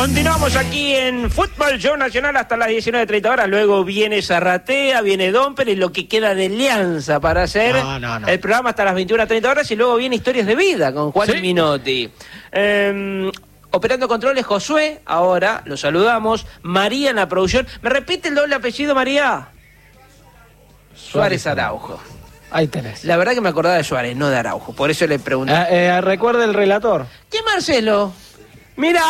Continuamos aquí en Fútbol Show Nacional hasta las 19:30 horas. Luego viene Zarratea, viene Domper y lo que queda de Alianza para hacer el programa hasta las 21:30 horas. Y luego viene Historias de Vida con Juan Minotti. Operando controles Josué, ahora lo saludamos. María en la producción. ¿Me repite el doble apellido, María? Suárez Araujo. Ahí tenés. La verdad que me acordaba de Suárez, no de Araujo. Por eso le pregunté. Recuerda el relator. ¿Qué Marcelo? Mirá.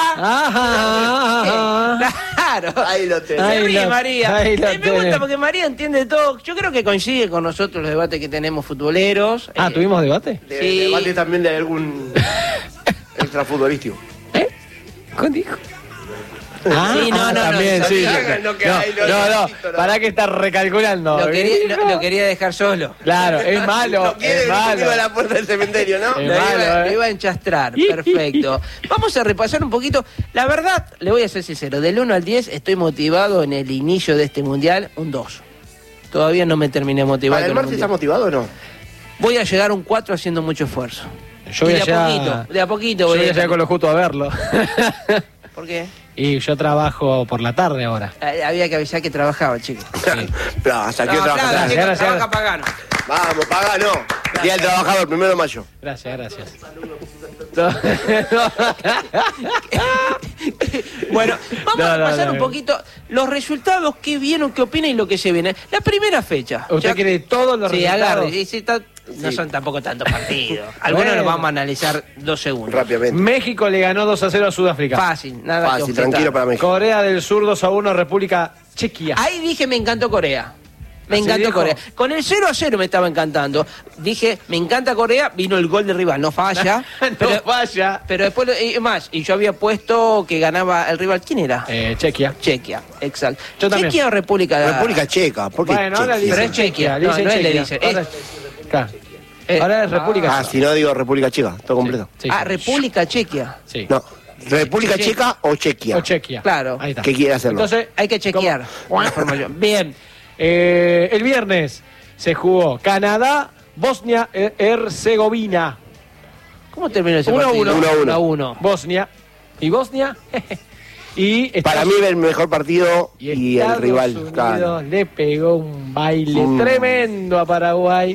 Claro. Ahí lo tenés. Se ríe María. Ahí lo Me gusta tenés. porque María entiende todo. Yo creo que coincide con nosotros los debates que tenemos futboleros. ¿Tuvimos debate? Sí. Debate también de algún extrafutbolístico. ¿Qué dijo? Sí, no, también, sí. Lo que hay, No, pará que está recalculando. Lo quería dejar solo. Claro, es malo, No quiere es malo. a la puerta del cementerio, ¿no? Es Lo malo, iba a enchastrar, perfecto. Vamos a repasar un poquito. La verdad, le voy a ser sincero, del 1 al 10 estoy motivado en el inicio de este mundial, un 2. Todavía no me terminé motivado. ¿Para el martes estás motivado o no? Voy a llegar a un 4 haciendo mucho esfuerzo. Yo voy de a poquito voy a llegar con lo justo a verlo. ¿Por qué? Y yo trabajo por la tarde ahora. Había que avisar que trabajaba, chicos. Pero hasta aquí trabajas. Claro, trabaja Pagano. Vamos, Pagano. Día del Trabajador, 1 de mayo. Gracias. Bueno, vamos a repasar un poquito los resultados, qué vieron, qué opinan y lo que se viene. La primera fecha. ¿Usted quiere todos los resultados? Agarre. No son tampoco tantos partidos. Algunos los vamos a analizar 2 segundos. Rápidamente. México le ganó 2-0 a Sudáfrica. Fácil, nada que Fácil, objetar. tranquilo para México. Corea del Sur 2-1 República Chequia. Ahí dije, me encantó Corea. Me ¿Así encantó dijo? Corea. Con el 0-0 me estaba encantando. Dije, me encanta Corea, vino el gol de rival, no falla. Falla. Pero después, y yo había puesto que ganaba el rival. ¿Quién era? Chequia. Chequia, exacto. Yo también. ¿Chequia o República Checa. ¿Por qué Bueno, ahora Chequia? Pero es Chequia. No, dicen no es le Chequia. dicen. Claro. Ahora es República Ah, Checa. si no digo República Checa, todo completo. Sí. República Chequia. Sí. No, República Checa o Chequia. O Chequia. Claro. Ahí está. ¿Qué quiere hacerlo? Entonces, Hay que chequear. ¿Cómo? la información. Bien. el viernes se jugó Canadá, Bosnia, Herzegovina. ¿Cómo terminó ese 1-1. partido? 1-1. Bosnia. ¿Y Bosnia? y Para mí el mejor partido y el Estados rival. Unidos Claro. le pegó un baile tremendo a Paraguay.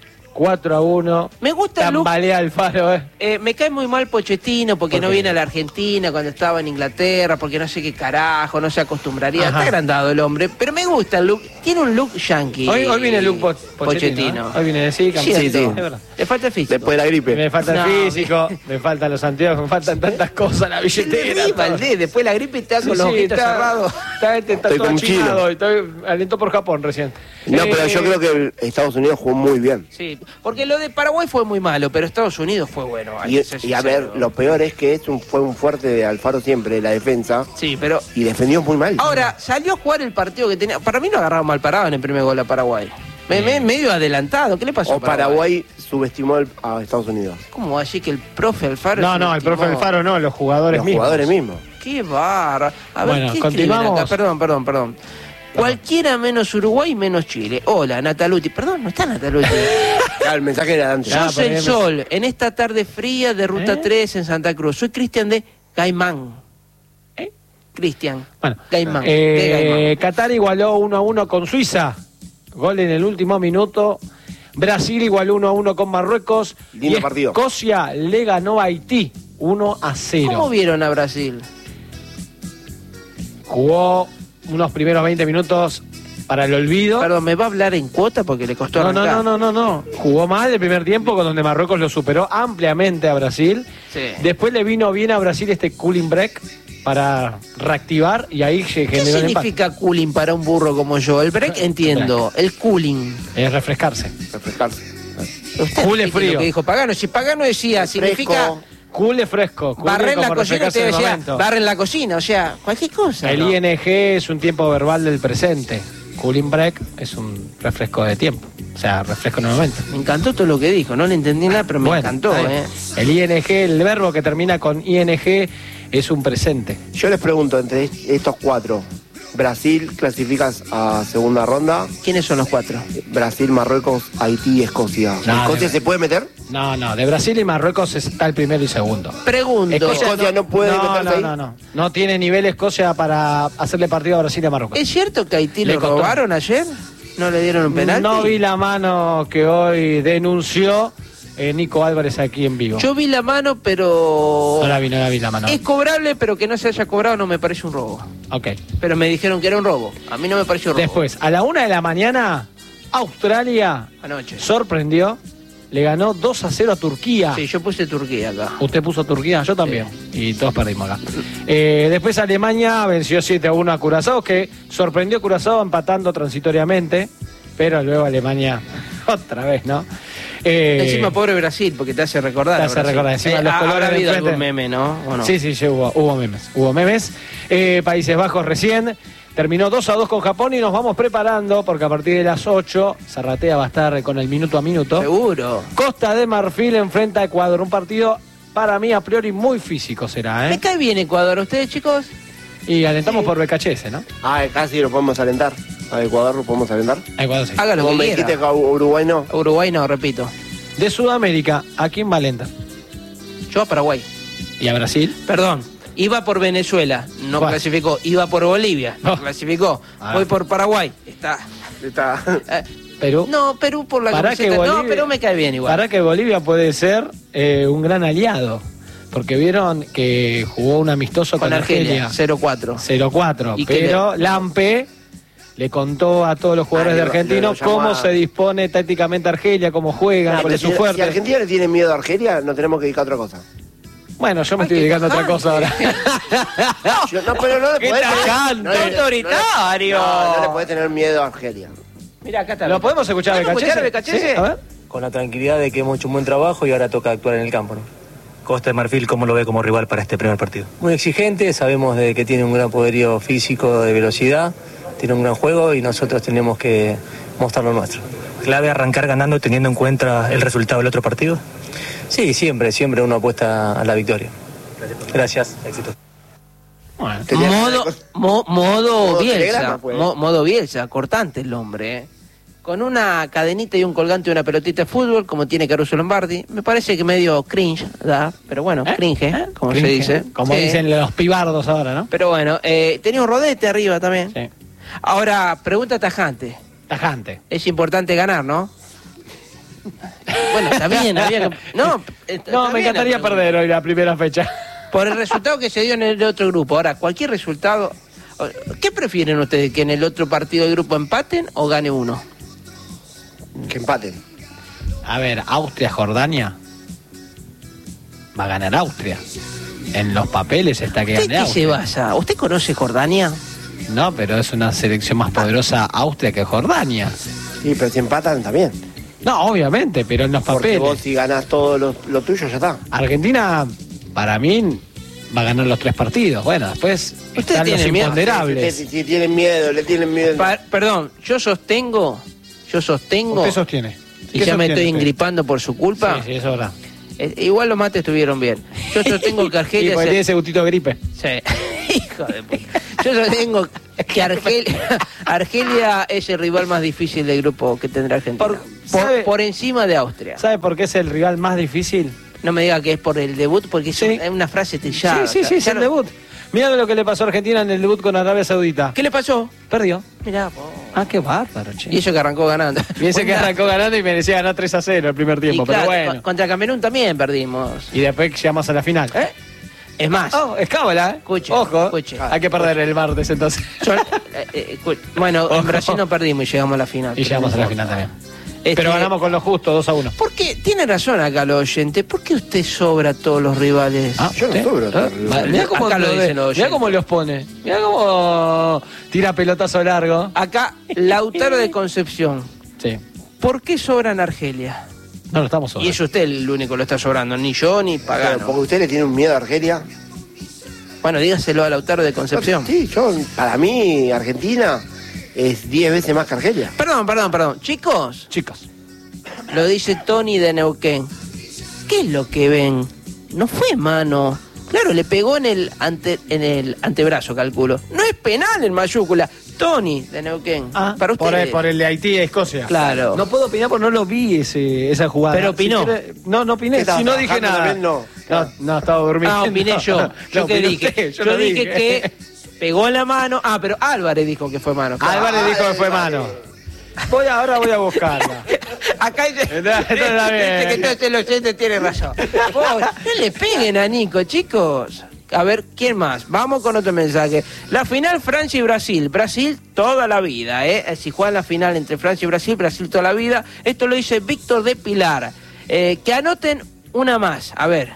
4-1. Me gusta el look. Tambalea Alfaro, Me cae muy mal Pochettino porque no viene a la Argentina cuando estaba en Inglaterra, porque no sé qué carajo, no se acostumbraría. Ajá. Está agrandado el hombre, pero me gusta el look. Tiene un look yankee. Hoy viene el look Pochettino. Hoy viene Sí, camiseta. sí. Es verdad. Le falta el físico. Después de la gripe. Me falta No, el físico, me faltan los anteojos, me faltan tantas cosas, la billetera. Sí, todo. Valdés, después la gripe está con los ojitos cerrados. Está Estoy todo como chinado, estoy alentó por Japón recién. No, pero yo creo que Estados Unidos jugó muy bien. Sí, porque lo de Paraguay fue muy malo, pero Estados Unidos fue bueno. hay que ser Y a ver, sincero. lo peor es que fue un fuerte de Alfaro siempre, la defensa. Sí, pero Y defendió muy mal. ahora salió a jugar el partido que tenía. Para mí lo agarraron mal parado en el primer gol a Paraguay. Medio adelantado. ¿Qué le pasó O a Paraguay? Paraguay subestimó a Estados Unidos. ¿Cómo va a decir que el profe Alfaro? No, el profe subestimó? Alfaro no, los jugadores Los mismos. jugadores mismos. Qué barra. A ver, Bueno, ¿qué continuamos. escriben acá? Perdón. Cualquiera menos Uruguay, menos Chile. Hola, Nataluti. Perdón, no está Nataluti. Claro, el mensaje era de antes. Ya. Sos el poneme- sol en esta tarde fría de Ruta 3 en Santa Cruz. Soy Cristian de Gaimán. Cristian. Bueno, Gaimán. de Gaimán. Qatar igualó 1-1 con Suiza. Gol en el último minuto. Brasil igualó 1-1 con Marruecos. Lindo y partido. Escocia le ganó a Haití 1-0. ¿Cómo vieron a Brasil? Jugó unos primeros 20 minutos para el olvido. Perdón, ¿me va a hablar en cuota porque le costó arrancar? No. Jugó mal el primer tiempo, con donde Marruecos lo superó ampliamente a Brasil. Sí. Después le vino bien a Brasil este cooling break para reactivar y ahí se ¿Qué generó el empate. significa cooling para un burro como yo? El break entiendo, el cooling. Es refrescarse. Refrescarse. Usted Cool es explique frío. Lo que dijo Pagano. Si Pagano decía, significa Cool es fresco. Cool barrer es la como cocina, refrescarse usted en el decía, momento. barren la cocina, o sea, cualquier cosa. El ¿no? ING es un tiempo verbal del presente. Cooling break es un refresco de tiempo. O sea, refresco en el momento. Me encantó todo lo que dijo, no le entendí nada, pero me Bueno, encantó, está bien. El ING, el verbo que termina con ING es un presente. Yo les pregunto, entre estos 4, Brasil clasificas a segunda ronda, ¿Quiénes son los 4? Brasil, Marruecos, Haití y Escocia. No, ¿Escocia no. se puede meter? No, de Brasil y Marruecos está el primero y segundo. Pregunto. Escocia no puede meterse ahí. No tiene nivel Escocia para hacerle partido a Brasil y a Marruecos. ¿Es cierto que a Haití lo robaron ayer? ¿No le dieron un penalti? No vi la mano que hoy denunció Nico Álvarez aquí en vivo. Yo vi la mano, pero... No la vi la mano. Es cobrable, pero que no se haya cobrado no me parece un robo. Ok. Pero me dijeron que era un robo. A mí no me pareció robo. Después, a la 1 de la mañana, Australia anoche sorprendió. Le ganó 2-0 a Turquía. Sí, yo puse Turquía acá. ¿Usted puso Turquía? Yo también. Sí. Y todos perdimos acá. Después Alemania venció 7-1 a Curazao, que sorprendió a Curazao empatando transitoriamente, pero luego Alemania otra vez, ¿no? Encima pobre Brasil, porque te hace recordar. Te hace recordar. Encima los colores habrá habido enfrente. algún meme, ¿no? ¿O no? Sí, hubo memes. Hubo memes. Países Bajos recién. Terminó 2-2 con Japón y nos vamos preparando porque a partir de las 8 Zarratea va a estar con el minuto a minuto. Seguro. Costa de Marfil enfrenta a Ecuador. Un partido para mí a priori muy físico será, ¿eh? ¿Me cae bien Ecuador? ¿Ustedes, chicos? Y alentamos por BKHS, ¿no? Casi lo podemos alentar. A Ecuador lo podemos alentar. A Ecuador sí. Hágalo Como que me quiera. dijiste que a Uruguay no. Uruguay no, repito. De Sudamérica, ¿a quién va a alentar? Yo a Paraguay. ¿Y a Brasil? Perdón. Iba por Venezuela, no ¿Cuál? clasificó. Iba por Bolivia, no clasificó. Voy por Paraguay, está. Perú. No, Perú por la Para que camiseta. Bolivia, No, Perú me cae bien igual. Para que Bolivia puede ser un gran aliado. Porque vieron que jugó un amistoso con Argelia. 0-4. 0-4. Pero Lampe le contó a todos los jugadores de Argentina cómo se dispone tácticamente Argelia, cómo juegan, cuál es su fuerte. Si Argentina le tiene miedo a Argelia, nos tenemos que dedicar a otra cosa. Bueno, yo me estoy dedicando a otra cosa ahora. Pero no le ¡Qué podés tajante! ¡Autoritario! No le podés tener miedo a Argelia. Mira, acá está. ¿Lo podemos escuchar a BKHS? ¿Sí? A ver. Con la tranquilidad de que hemos hecho un buen trabajo y ahora toca actuar en el campo, ¿no? Costa de Marfil, ¿cómo lo ve como rival para este primer partido? Muy exigente, sabemos de que tiene un gran poderío físico de velocidad, tiene un gran juego y nosotros tenemos que mostrar lo nuestro. ¿Clave arrancar ganando teniendo en cuenta el resultado del otro partido? Sí, siempre uno apuesta a la victoria. Gracias, éxito. Bueno, Modo Bielsa. Pues. Modo Bielsa, cortante el hombre, ¿eh? Con una cadenita y un colgante y una pelotita de fútbol, como tiene Caruso Lombardi. Me parece que medio cringe, da, pero bueno, cringe, como cringe, se dice. Como sí. dicen los pibardos ahora, ¿no? Pero bueno, tenía un rodete arriba también. Sí. Ahora, pregunta tajante. Tajante. Es importante ganar, ¿no? Bueno, está bien, había que... No, Me encantaría perder hoy la primera fecha. Por el resultado que se dio en el otro grupo. Ahora, cualquier resultado... ¿Qué prefieren ustedes? ¿Que en el otro partido de grupo empaten o gane uno? Que empaten. A ver, Austria-Jordania. Va a ganar Austria. En los papeles está que ¿Usted gane qué Austria. se basa? ¿Usted conoce Jordania? No, pero es una selección más poderosa Austria que Jordania. Sí, pero si empatan también. No, obviamente, pero en los Porque papeles. vos si ganás todo lo tuyo, ya está. Argentina, para mí, va a ganar los 3 partidos. Bueno, después están los tiene miedo? imponderables. Si tienen miedo, le tienen miedo. Perdón, yo sostengo... ¿Usted sostiene? Y ya me estoy engripando por su culpa. Sí, eso es verdad. Igual los mates estuvieron bien. Yo sostengo que Argelia... Sí, porque tiene ese gustito de gripe. Sí. Hijo de puta. Yo sostengo que Argelia es el rival más difícil del grupo que tendrá Argentina. Por encima de Austria. ¿Sabe por qué es el rival más difícil? No me diga que es por el debut, porque es una frase trillada. Sí, es el debut. Mirá lo que le pasó a Argentina en el debut con Arabia Saudita. ¿Qué le pasó? Perdió. Mirá, qué bárbaro, che. Y eso que arrancó ganando. Y ese que arrancó ganando y merecía ganar 3-0 el primer tiempo, claro, pero bueno. Contra Camerún también perdimos. Y después llegamos a la final. Es más. Es cábala, ¿eh? Escuche, Ojo. escuche. Hay que perder el martes entonces. Bueno, en Brasil no perdimos y llegamos a la final. Y llegamos a la final también. Pero ganamos con lo justo, 2-1. ¿Por qué? Tiene razón acá el oyente. ¿Por qué usted sobra a todos los rivales? Yo no sobro a todos los rivales. Mirá cómo, mirá cómo los pone. Mirá cómo tira pelotazo largo. Acá, Lautaro de Concepción. Sí. ¿Por qué sobra en Argelia? No, estamos sobrando. Y es usted el único que lo está sobrando, ni yo ni Pagano. Porque usted le tiene un miedo a Argelia. Bueno, dígaselo a Lautaro de Concepción. Sí, para mí, Argentina es 10 veces más que Argelia. Perdón. Chicos, lo dice Tony de Neuquén. ¿Qué es lo que ven? No fue mano Claro, le pegó en el antebrazo, calculo. No es penal en mayúscula. Tony, de Neuquén. Para usted. Por el de Haití y Escocia. Claro. No puedo opinar porque no lo vi esa jugada. Pero opinó. No opiné. Si no dije nada. No, estaba durmiendo. Opiné yo. ¿Yo qué dije? Yo dije que pegó en la mano. Pero Álvarez dijo que fue mano. Álvarez dijo que fue mano. Ahora voy a buscarla. Acá dice que entonces el oyente tiene razón. No le peguen a Nico, chicos. A ver, ¿quién más? Vamos con otro mensaje. La final Francia y Brasil. Brasil toda la vida, Si juegan la final entre Francia y Brasil, Brasil toda la vida. Esto lo dice Víctor de Pilar. Que anoten una más. A ver.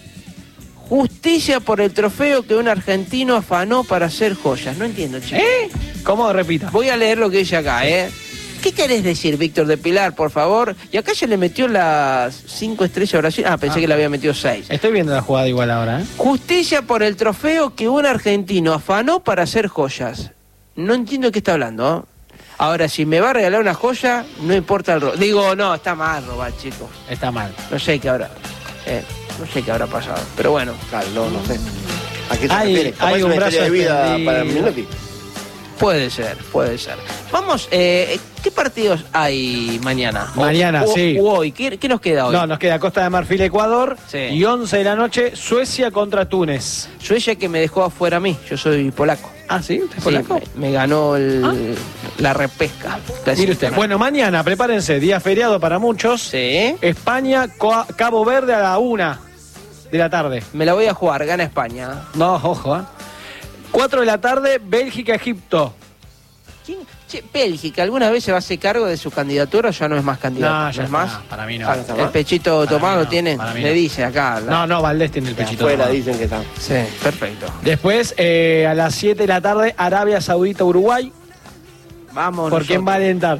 Justicia por el trofeo que un argentino afanó para hacer joyas. No entiendo, chicos. ¿Cómo? Repita. Voy a leer lo que dice acá, ¿Qué querés decir, Víctor de Pilar, por favor? Y acá se le metió las 5 estrellas a Brasil. Pensé que le había metido 6. Estoy viendo la jugada igual ahora, Justicia por el trofeo que un argentino afanó para hacer joyas. No entiendo de qué está hablando, Ahora, si me va a regalar una joya, no importa el robo. Digo, no, está mal robar, chicos. Está mal. No sé qué habrá pasado. Pero bueno. Claro, no sé. ¿A qué se refiere? Hay un brazo de vida para Menotti. Puede ser. Vamos, ¿qué partidos hay mañana? Mañana, sí. Hoy. ¿Qué nos queda hoy? No, nos queda Costa de Marfil, Ecuador. Sí. Y 11 de la noche, Suecia contra Túnez. Suecia que me dejó afuera a mí. Yo soy polaco. ¿Sí? ¿Usted es polaco? Me ganó la repesca. Mire usted. Bueno, mañana, prepárense. Día feriado para muchos. Sí. España, Cabo Verde a la 1 de la tarde. Me la voy a jugar. Gana España. No, ojo, 4 de la tarde, Bélgica, Egipto. ¿Quién? Bélgica, ¿alguna vez se va a hacer cargo de su candidatura o ya no es más candidato? No, ya es más. Para mí no. El pechito tomado tiene, me dice acá. No, Valdés tiene el pechito tomado. Afuera dicen que está. Sí, perfecto. Después, a las 7 de la tarde, Arabia Saudita, Uruguay. Vamos. ¿Por quién va a alentar?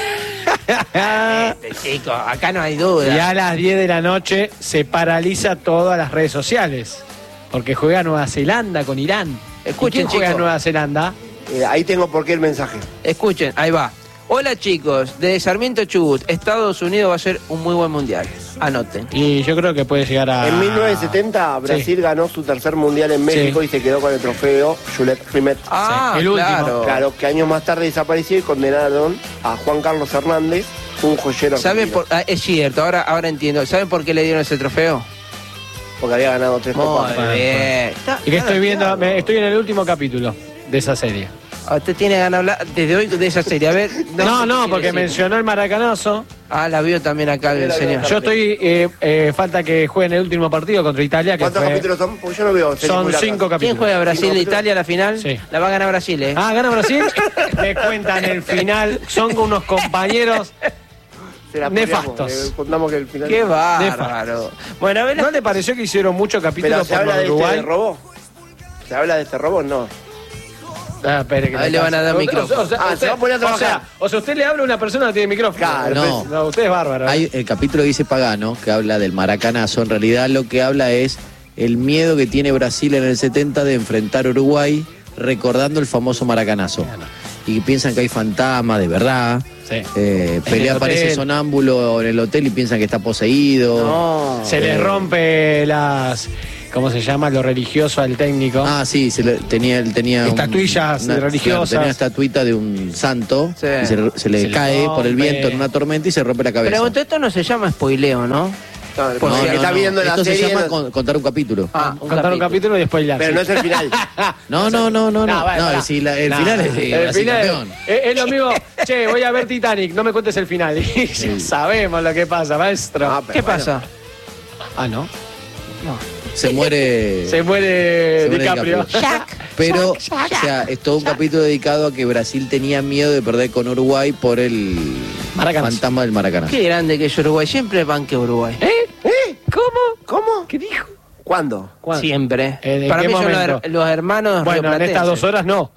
Chicos, acá no hay duda. Y a las 10 de la noche se paraliza todas las redes sociales. Porque juega Nueva Zelanda con Irán. Escuchen, ¿Quién juega Nueva Zelanda? Ahí tengo por qué el mensaje. Escuchen, ahí va. Hola chicos, de Sarmiento Chubut, Estados Unidos va a ser un muy buen mundial. Anoten. Y yo creo que puede llegar a... En 1970 Brasil ganó su tercer mundial en México y se quedó con el trofeo Juliette Rimet. El último. Claro, que años más tarde desapareció y condenaron a Juan Carlos Hernández, un joyero. ¿Saben es cierto, ahora entiendo. ¿Saben por qué le dieron ese trofeo? Porque había ganado 3 copas. Muy bien. Y que estoy viendo, estoy en el último capítulo de esa serie. Usted tiene ganas de hablar desde hoy de esa serie. A ver. No, porque mencionó el maracanazo. La vio también acá el señor. Yo estoy, falta que jueguen el último partido contra Italia. ¿Cuántos capítulos son? Porque yo no veo. Son 5 capítulos. ¿Quién juega Brasil e Italia a la final? Sí. La va a ganar Brasil, ¿gana Brasil? Me cuentan el final. Son unos compañeros nefastos. Contamos que el final. Qué bárbaro. Bueno, a ver, ¿no le pareció que hicieron muchos capítulos por Uruguay? ¿Se habla de este robo? ¿Se habla de este robo? No. Espere, que a él le van a dar micrófono. Se va a poner a trabajar. O sea, usted le habla a una persona que no tiene micrófono. Claro, no, usted es bárbaro. Hay el capítulo que dice Pagano, que habla del maracanazo. En realidad lo que habla es el miedo que tiene Brasil en el 70 de enfrentar a Uruguay recordando el famoso maracanazo. Y piensan que hay fantasma de verdad. Sí. Pelea aparece sonámbulo en el hotel y piensan que está poseído. No. Se les rompe las... ¿Cómo se llama? Lo religioso al técnico. Sí, tenía estatuillas religiosas. Claro, tenía una estatuita de un santo y se le cae por el viento en una tormenta y se rompe la cabeza. Pero esto no se llama spoileo, ¿no? Porque está viendo la esto serie. Se llama contar un capítulo. Contar un capítulo y después ya. Pero no es el final. No. El final es campeón. Es lo mismo. Che, voy a ver Titanic, no me cuentes el final. Y ya sabemos lo que pasa, maestro. ¿Qué pasa? ¿No? Se muere DiCaprio. Pero, o sea, es todo un capítulo dedicado a que Brasil tenía miedo de perder con Uruguay por el fantasma del maracanazo. Qué grande que es Uruguay, siempre banque Uruguay. ¿Cómo? ¿Qué dijo? ¿Cuándo? Siempre. Para mí son los hermanos. Bueno, en estas 2 horas no.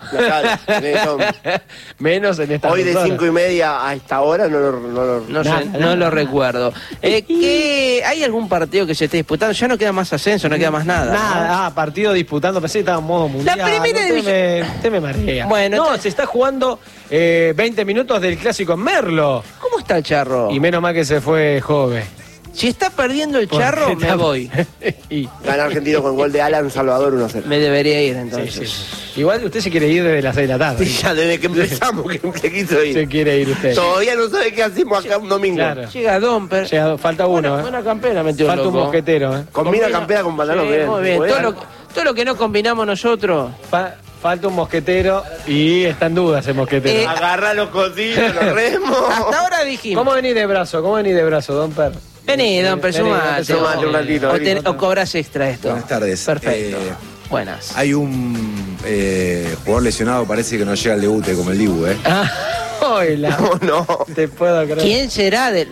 Menos en estas 2 horas. Hoy de 5:30 a esta hora no lo recuerdo. ¿Hay algún partido que se esté disputando? Ya no queda más ascenso, no queda más nada. Nada, partido disputando, pensé que estaba en modo mundial. La primera división. Usted me marea. Bueno, se está jugando 20 minutos del clásico en Merlo. ¿Cómo está el Charro? Y menos mal que se fue Jove. Si está perdiendo el Charro, me voy. Gana Argentino con gol de Alan Salvador 1-0. Me debería ir entonces. Sí. Igual usted se quiere ir desde las 6 de la tarde. Sí, ya desde que empezamos que se quiso ir. Se quiere ir usted. Todavía no sabe qué hacemos acá un domingo. Claro. Llega Domper. Falta uno, Buena campera metió Falta loco. un mosquetero, Combina campera con pantalón. Sí, muy bien. Todo lo que no combinamos nosotros. Falta un mosquetero y está en duda ese mosquetero. Agarra los cositos, los remos. Hasta ahora dijimos. ¿Cómo venís de brazo, Don Per? Vení, Domper, sumate. un ratito. O cobras extra esto. Buenas tardes. Perfecto. Buenas. Hay un jugador lesionado, parece que no llega al debut como el Dibu, ¿eh? Hola. No. Te puedo creer. ¿Quién será del...?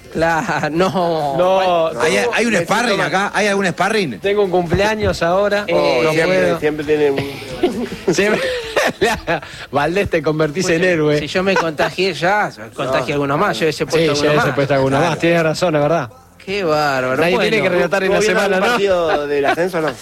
No. ¿Hay un sparring acá? ¿Hay algún sparring? Tengo un cumpleaños ahora. No puedo. Siempre tiene un... Siempre. Valdés, te convertís en héroe. Si yo me contagié ya, contagié alguno más. Yo ese puesto Sí, ya ese puesto alguno más. Tienes razón, es verdad. Qué bárbaro. Nadie tiene que relatar en la semana, ¿no? partido del ascenso no?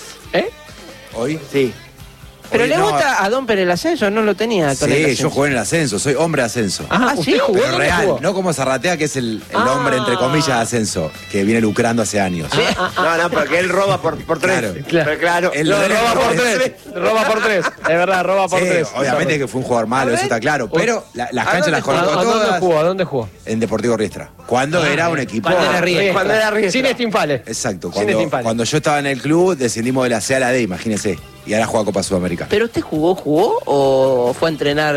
¿Hoy? Sí. Pero Hoy le no. gusta a Domper el ascenso, no lo tenía con el Sí, ascenso. yo jugué en el ascenso, soy hombre de ascenso. Ah, ¿usted sí, jugó? Pero ¿Dónde real, jugó? no como Zarratea, que es el hombre, entre comillas, de ascenso, que viene lucrando hace años. No, porque él roba por tres. Claro. Claro. Él Lo no roba por es- tres. Roba por tres. Es verdad, roba por Sí, tres. obviamente que fue un jugador malo, eso está claro. Pero las canchas las conozco ¿A dónde todas jugó? ¿A dónde jugó? en Deportivo Riestra. Cuando era un equipo. Cuando era Riestra. Cuando era Riestra. Sin Estinfales. Exacto. Sin Estinfales. Cuando yo estaba en el club, descendimos de la C a la D, imagínese. Y ahora juega Copa Sudamericana. ¿Pero usted jugó o fue a entrenar?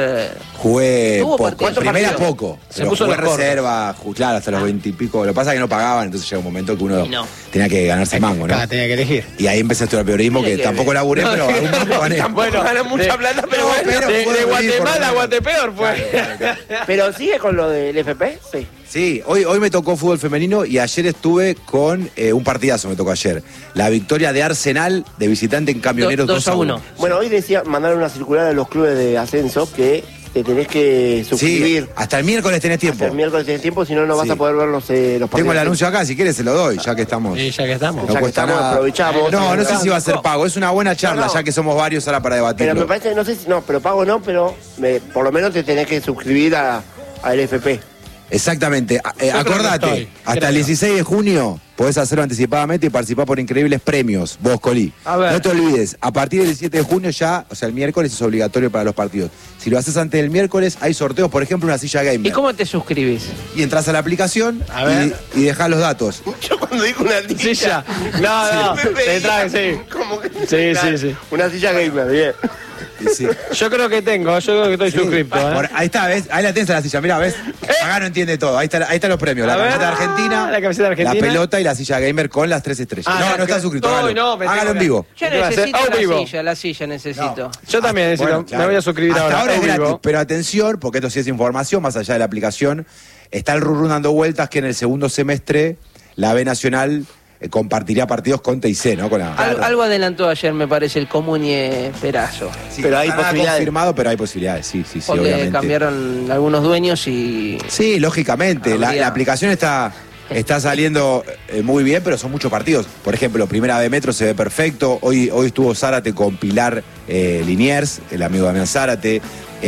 Jugué ¿Tuvo poco. partidos? Primera ¿Cuántos poco. Se Pero puso jugué los cortos. reserva, claro, hasta los 20 y pico. Lo que pasa es que no pagaban, entonces llega un momento que uno Y no. tenía que ganarse el mango, ¿no? Tenía que elegir. Y ahí empecé a estudiar periodismo, que Mira que tampoco laburé, pero algún poco gané. Bueno, gana mucha plata, pero bueno. pero De puedo vivir Guatemala por a lo Guatepeor fue. Pero sigue con lo del FP, sí. Sí, hoy me tocó fútbol femenino y ayer estuve con un partidazo, me tocó ayer. La victoria de Arsenal de visitante en Camioneros 2-1. Bueno, hoy mandaron una circular a los clubes de ascenso que te tenés que suscribir. Sí, hasta el miércoles tenés tiempo. Hasta el miércoles tenés tiempo, si no, no vas Sí. a poder ver los partidos. Tengo el anuncio acá, si quieres se lo doy, ya que estamos. Y ya que estamos. No Ya que cuesta estamos, nada. aprovechamos. No sé si va a ser pago. Es una buena charla, No. ya que somos varios ahora para debatirlo. Pero me parece, no sé si, no, pero pago no, pero por lo menos te tenés que suscribir al FP. Exactamente. Acordate, estoy, hasta creo. el 16 de junio podés hacerlo anticipadamente y participar por increíbles premios, vos, Colí. A ver. No te olvides, a partir del 17 de junio ya, o sea, el miércoles es obligatorio para los partidos. Si lo haces antes del miércoles, hay sorteos, por ejemplo, una silla gamer. ¿Y cómo te suscribís? Y entras a la aplicación A ver. y dejás los datos. Yo cuando digo una Sí, ya. No, te trae, sí. Como que, Sí, claro, sí. Una silla gamer, bien. Y sí. Yo creo que estoy Sí. suscripto. Ahí está, ¿ves? Ahí la tenés a la silla, mirá, ¿ves? Acá no entiende todo. Ahí están los premios. La A ver. camiseta de Argentina, La camiseta de Argentina. la pelota y la silla gamer con las 3 estrellas. no está suscrito. Uy, hágalo. no, me Hágalo tengo en que- vivo. Yo ¿Qué va a hacer? necesito A la silla necesito. Yo también necesito. Bueno, claro. Me voy a suscribir Hasta ahora es en gratis, vivo. pero atención, porque esto sí es información, más allá de la aplicación. Está el run dando vueltas que en el segundo semestre la B Nacional compartiría partidos con TIC, ¿no? Con la, Algo adelantó ayer, me parece, el Comunie Perazo. Sí, Pero hay nada posibilidades. confirmado, pero hay posibilidades, sí, Porque obviamente. cambiaron algunos dueños y... Sí, lógicamente. La Habría- aplicación está saliendo muy bien, pero son muchos partidos. Por ejemplo, Primera B Metro se ve perfecto. Hoy estuvo Zárate con Pilar Liniers, el amigo Damián Zárate.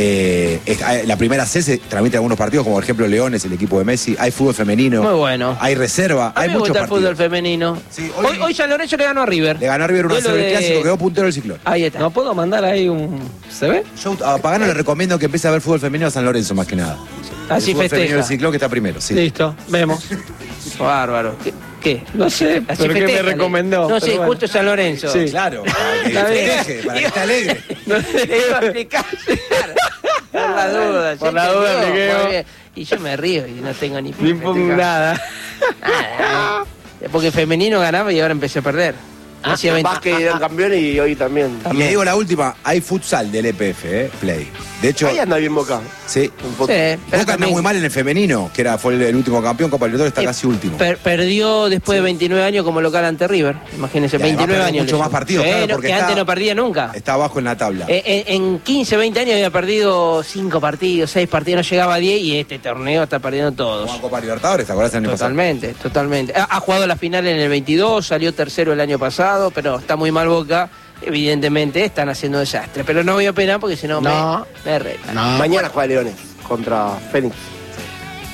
La Primera C se transmite algunos partidos, como por ejemplo Leones, el equipo de Messi. Hay fútbol femenino. Muy bueno. Hay reserva. A Hay mí me muchos gusta el partidos. fútbol femenino. Sí, hoy San Lorenzo le ganó a River. Le ganó a River 1-0 Duelo el de- clásico, quedó puntero del ciclón. Ahí está. ¿No puedo mandar ahí un. ¿Se ve? Yo a Pagano le recomiendo que empiece a ver fútbol femenino a San Lorenzo más que nada. Así el fútbol femenino del festeja. ciclón que está primero, sí. Listo, vemos. Bárbaro. ¿Qué? No sé, Así pero ¿qué me festejan, ¿eh? recomendó? No sé, Pero bueno. justo San Lorenzo. Sí. Claro, para que Está bien. festeje, para que esté alegre. Le iba a explicar. Por la duda. Por ¿sí la duda entendió? expliqué. Muy bien. Y yo me río y no tengo ni Ni pongo nada. Nada. Porque femenino ganaba y ahora empecé a perder. Hacía 20. Básquet eran campeones y hoy también. Y le digo la última, hay futsal del EPF, Play. De hecho, Ahí anda bien Boca. sí. Un poco. Sí, pero Boca anda también muy mal en el femenino, que fue el último campeón, Copa Libertadores está casi último. perdió después de 29 años como local ante River. Imagínense, Y además 29 perdió años. mucho le más llevó. partidos, claro, porque que está- antes no perdía nunca. Está abajo en la tabla. En 15, 20 años había perdido 5 partidos, 6 partidos, no llegaba a 10 y este torneo está perdiendo todos. Como a Copa Libertadores, ¿te acordás el año pasado? Totalmente. Ha jugado la final en el 22, salió tercero el año pasado, pero está muy mal Boca. Evidentemente están haciendo desastre, pero no voy a opinar porque si no No. me retan. Mañana juega Leones contra Fénix.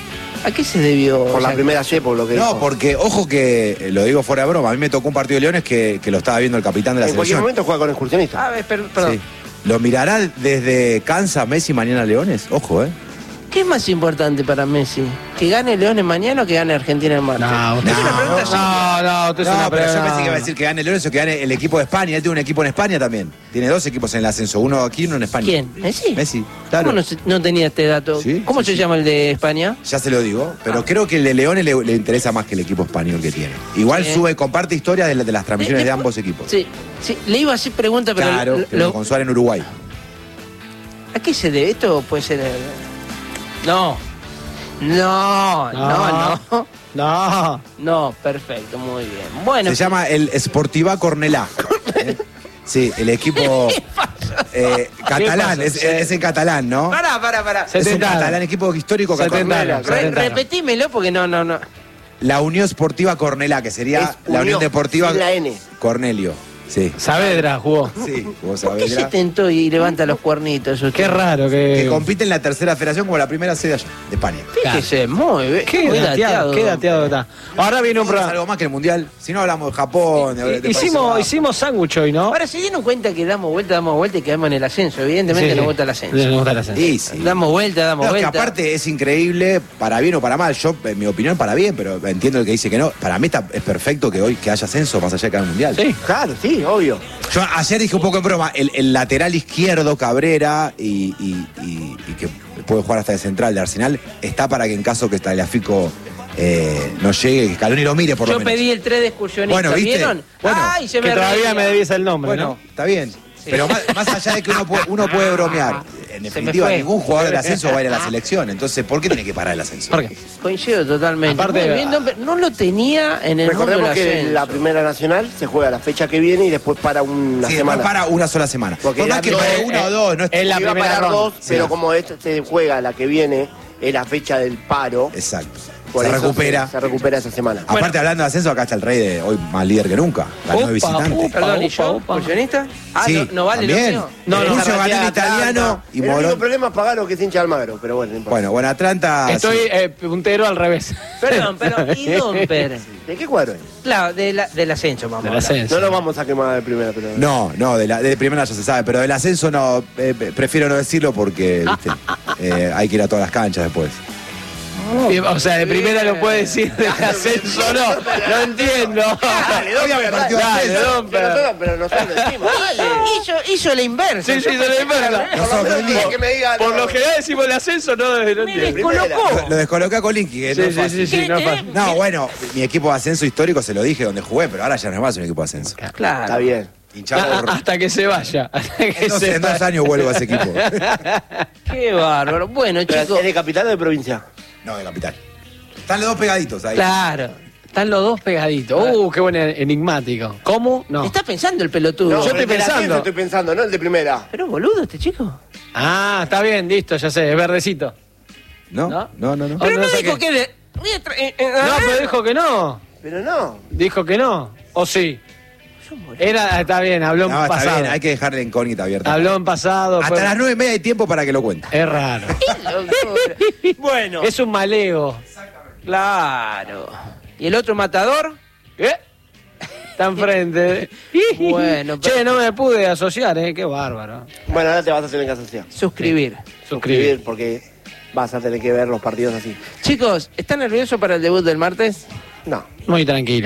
¿A qué se debió? Por la primera Y, por lo que dijo. No, porque, ojo que, lo digo fuera de broma, a mí me tocó un partido de Leones que lo estaba viendo el capitán de la En cualquier selección. momento juega con excursionista. A ver, perdón. Sí. ¿Lo mirará desde Kansas Messi mañana Leones? Ojo, ¿Qué es más importante para Messi? ¿Que gane Leones mañana o que gane Argentina en marzo? No, Es una pregunta simple. usted es una No, pero yo pregunta. pensé que iba a decir que gane Leones o que gane el equipo de España. Él tiene un equipo en España también. Tiene 2 equipos en el ascenso, uno aquí y uno en España. ¿Quién? ¿Messi? Messi, claro. ¿Cómo no tenía este dato? Sí, ¿Cómo sí, se sí. llama el de España? Ya se lo digo, pero creo que el de Leones le interesa más que el equipo español que tiene. Igual Sí. comparte historias de las transmisiones de Después- ambos equipos. Sí, le iba a hacer pregunta, pero... Claro, que con Suárez en Uruguay. ¿A qué se debe? Esto puede ser... No, perfecto, muy bien. Bueno, Se llama el Sportiva Cornellà. Sí, el equipo catalán, ¿Qué pasó? es en catalán, ¿no? Pará. Es un 70 años. catalán, equipo histórico 70 catalán. años. 70 años. Repetímelo porque no. La Unión Sportiva Cornellà, que sería Es la Unión Unión, Deportiva sin la N. Cornelio. Sí. Saavedra jugó. Sí, vos ¿Por qué sabés. se tentó y levanta los cuernitos usted? Qué raro Que que... compite en la tercera federación como la primera sede allá, de España. Fíjese, muy bien. Qué muy dateado está. Ahora viene un Es programa. algo más que el Mundial. Si no hablamos de Japón, de Países Bajos. Hicimos sándwich hoy, ¿no? Ahora se dieron cuenta que damos vuelta y quedamos en el ascenso. Evidentemente Sí, nos sí. gusta el ascenso. Nos gusta el ascenso. Sí, sí. Damos vuelta. No, es que aparte es increíble, para bien o para mal. Yo, en mi opinión, para bien, pero entiendo el que dice que no. Para mí es perfecto que hoy que haya ascenso más allá de cada mundial. Sí. Claro, sí, obvio. Yo ayer dije un poco en broma, el lateral izquierdo, Cabrera, y que puede jugar hasta de central de Arsenal, está para que en caso que Tagliafico no llegue, que Scaloni lo mire por lo Yo menos. pedí el 3 de excursionista, Bueno, ¿viste? ¿vieron? Bueno, Ay, se Que me todavía reía. me debías el nombre, Bueno, ¿no? está bien. Pero más allá de que uno puede bromear, en me definitiva, fue. ningún jugador del ascenso va a ir a la selección. Entonces, ¿por qué tiene que parar el ascenso? ¿Por qué? Coincido totalmente. Aparte- Muy bien, no lo tenía en el mundo Recordemos del que ascenso. la primera nacional se juega la fecha que viene y después para una Sí, semana. después para una sola semana. Porque Por más ya que no para es- uno o dos, no es... es la Iba a primera parar ronda. dos, Sí. pero como se juega la que viene, es la fecha del paro. Exacto. por Se eso recupera. Se recupera esa semana. Aparte, hablando de ascenso, acá está el Rey de hoy más líder que nunca. Ganó de visitante. Perdón, ¿y yo? Opa. ¿Excursionista? Ah, Sí, no vale también. lo mío. No, Murcio Esa ganó en rateada italiano Atlanta. y El único Morón. problema es Pagano, que es hincha de Almagro, pero bueno, no importa. Bueno, Atlanta. Estoy sí. puntero al revés. Perdón, pero ¿y Domper? ¿De qué cuadro es? Claro, del ascenso, vamos. Del a hablar. ascenso. No lo vamos a quemar de primera, pero... No, de primera ya se sabe, pero del ascenso no, prefiero no decirlo porque ¿viste? Hay que ir a todas las canchas después. O sea, de primera lo puede decir, del ascenso no entiendo. Dale, Domper, partido de dale, ascenso. Domper. Pero nosotros lo decimos, dale. Hizo la inversa. Sí, sí, hizo la inversa. Por lo menos que me diga, Por no. lo general decimos el ascenso, no Me entiendo. descolocó. Lo descoloqué a Colinqui, que no es Sí, sí, fácil. sí, no es fácil. No, bueno, mi equipo de ascenso histórico se lo dije donde jugué, pero ahora ya no es más un equipo de ascenso. Claro. Está bien. Hinchado por- Hasta que se vaya. Hasta que se en 2 vaya. años vuelvo a ese equipo. Qué bárbaro. Bueno, Pero, chicos. ¿es de capital o de provincia? No, de capital. Están los dos pegaditos ahí. Claro. Están los dos pegaditos. Qué buen enigmático. ¿Cómo? No. Está pensando el pelotudo. No, Yo estoy el del ascenso pensando. estoy pensando, no el de primera. Pero boludo este chico. Ah, está bien, listo, ya sé, es verdecito. ¿No? ¿No? No. Pero no no sé dijo qué. que de... No, pero dijo que no. Pero no. Dijo que no. ¿O sí? Está bien, habló en No, está pasado. bien, hay que dejarle la incógnita abierta. Habló en pasado. Hasta las 9:30 hay tiempo para que lo cuente. Es raro. Bueno. Es un maleo. Claro. ¿Y el otro matador? ¿Qué? Está enfrente. Bueno, pero- Che, no me pude asociar, qué bárbaro. Bueno, ahora te vas a hacer en casación. Suscribir. Suscribir. Porque vas a tener que ver los partidos así. Chicos, ¿están nerviosos para el debut del martes? No. Muy tranquilo.